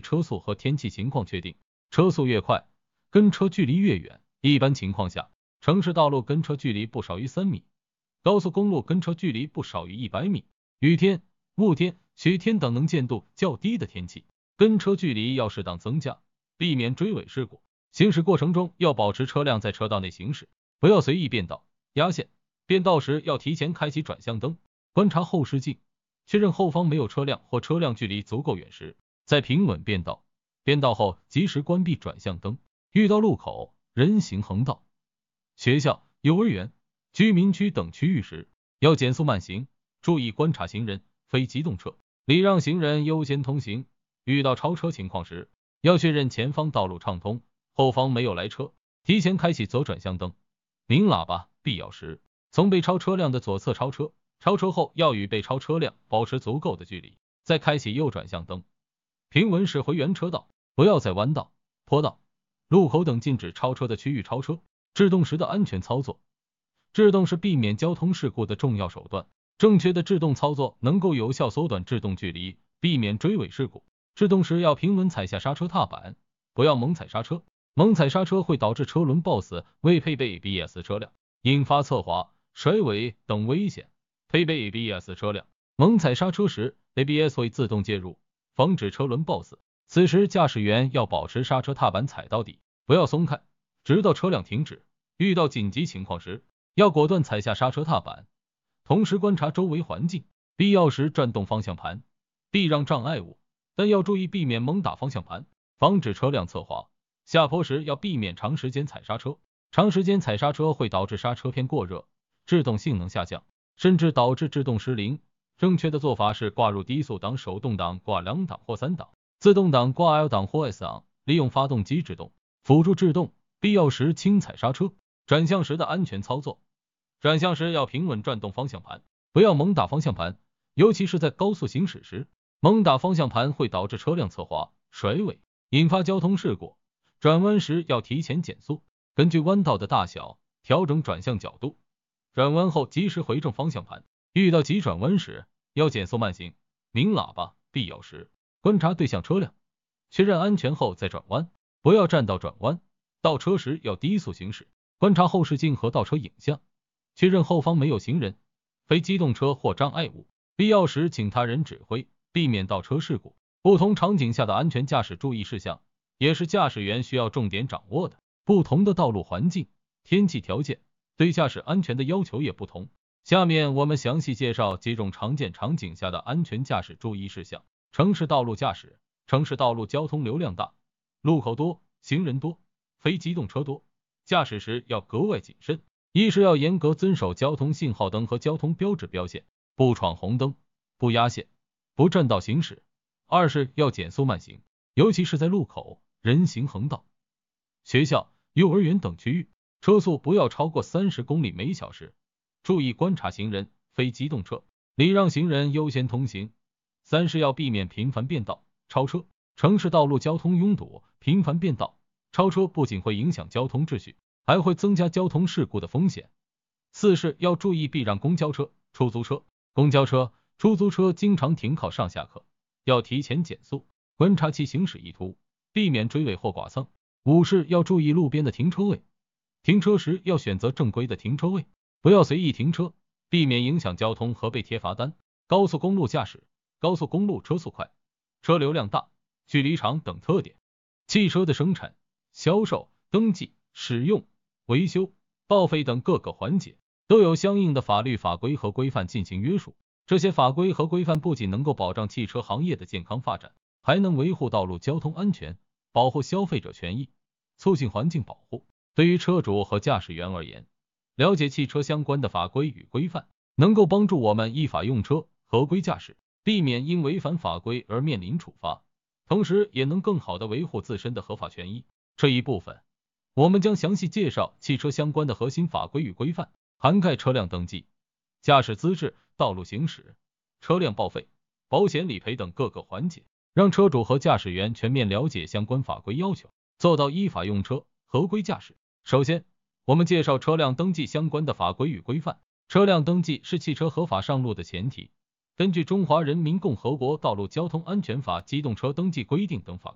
车速和天气情况确定。车速越快，跟车距离越远。一般情况下，城市道路跟车距离不少于3米，高速公路跟车距离不少于100米。雨天、雾天、雪天等能见度较低的天气，跟车距离要适当增加，避免追尾事故。行驶过程中要保持车辆在车道内行驶，不要随意变道、压线。变道时要提前开启转向灯，观察后视镜，确认后方没有车辆或车辆距离足够远时，再平稳变道。变道后及时关闭转向灯。遇到路口、人行横道、学校、幼儿园、居民区等区域时，要减速慢行，注意观察行人、非机动车，礼让行人优先通行。遇到超车情况时，要确认前方道路畅通，后方没有来车，提前开启左转向灯、鸣喇叭，必要时从被超车辆的左侧超车，超车后要与被超车辆保持足够的距离，再开启右转向灯。平稳驶回原车道，不要在弯道、坡道、路口等禁止超车的区域超车。制动时的安全操作。制动是避免交通事故的重要手段，正确的制动操作能够有效缩短制动距离，避免追尾事故。制动时要平稳踩下刹车踏板，不要猛踩刹车，猛踩刹车会导致车轮抱死未配备 ABS 车辆，引发侧滑、甩尾等危险。配备 ABS 车辆，猛踩刹车时 ABS 会自动介入，防止车轮抱死。此时驾驶员要保持刹车踏板踩到底，不要松开，直到车辆停止。遇到紧急情况时，要果断踩下刹车踏板，同时观察周围环境，必要时转动方向盘，避让障碍物，但要注意避免猛打方向盘，防止车辆侧滑。下坡时要避免长时间踩刹车，长时间踩刹车会导致刹车片过热，制动性能下降，甚至导致制动失灵。正确的做法是挂入低速档、手动挡挂2档或3档，自动挡挂 L 档或 S 档，利用发动机制动，辅助制动，必要时轻踩刹车。转向时的安全操作。转向时要平稳转动方向盘，不要猛打方向盘，尤其是在高速行驶时，猛打方向盘会导致车辆侧滑、甩尾，引发交通事故。转弯时要提前减速，根据弯道的大小调整转向角度，转弯后及时回正方向盘。遇到急转弯时要减速慢行，鸣喇叭，必要时观察对向车辆，确认安全后再转弯，不要占道转弯。倒车时要低速行驶，观察后视镜和倒车影像，确认后方没有行人、非机动车或障碍物，必要时请他人指挥，避免倒车事故。不同场景下的安全驾驶注意事项，也是驾驶员需要重点掌握的。不同的道路环境、天气条件，对驾驶安全的要求也不同。下面我们详细介绍几种常见场景下的安全驾驶注意事项。城市道路驾驶。城市道路交通流量大，路口多，行人多，非机动车多，驾驶时要格外谨慎。一是要严格遵守交通信号灯和交通标志标线，不闯红灯，不压线，不占道行驶。二是要减速慢行，尤其是在路口、人行横道、学校、幼儿园等区域，车速不要超过30公里每小时。注意观察行人、非机动车，礼让行人优先通行。三是要避免频繁变道、超车。城市道路交通拥堵，频繁变道、超车不仅会影响交通秩序，还会增加交通事故的风险。四是要注意避让公交车、出租车。公交车、出租车经常停靠上下客，要提前减速，观察其行驶意图，避免追尾或剐蹭。五是要注意路边的停车位，停车时要选择正规的停车位，不要随意停车，避免影响交通和被贴罚单。高速公路驾驶。高速公路车速快、车流量大、距离长等特点。汽车的生产、销售、登记、使用、维修、报废等各个环节都有相应的法律法规和规范进行约束。这些法规和规范不仅能够保障汽车行业的健康发展，还能维护道路交通安全，保护消费者权益，促进环境保护。对于车主和驾驶员而言，了解汽车相关的法规与规范，能够帮助我们依法用车、合规驾驶，避免因违反法规而面临处罚，同时也能更好地维护自身的合法权益。这一部分，我们将详细介绍汽车相关的核心法规与规范，涵盖车辆登记、驾驶资质、道路行驶、车辆报废、保险理赔等各个环节，让车主和驾驶员全面了解相关法规要求，做到依法用车、合规驾驶。首先，我们介绍车辆登记相关的法规与规范。车辆登记是汽车合法上路的前提。根据《中华人民共和国道路交通安全法》《机动车登记规定》等法